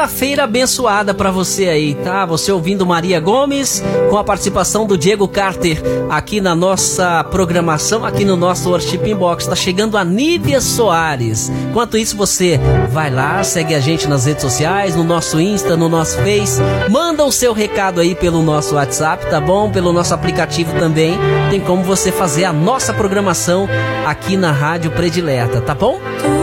quinta-feira abençoada pra você aí, tá? Você ouvindo Maria Gomes, com a participação do Diego Carter aqui na nossa programação, aqui no nosso Worship Inbox. Tá chegando a Nídia Soares. Enquanto isso, você vai lá, segue a gente nas redes sociais, no nosso Insta, no nosso Face. Manda o seu recado aí pelo nosso WhatsApp, tá bom? Pelo nosso aplicativo também. Tem como você fazer a nossa programação aqui na Rádio Predileta, tá bom?